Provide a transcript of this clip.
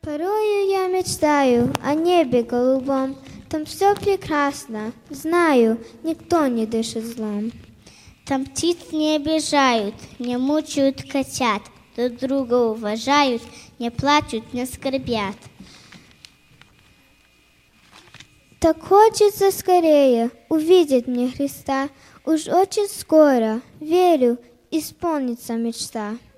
Порою я мечтаю о небе голубом, там все прекрасно, знаю, никто не дышит злом. Там птиц не обижают, не мучают котят, друг друга уважают, не плачут, не скорбят. Так хочется скорее увидеть мне Христа, уж очень скоро, верю, исполнится мечта.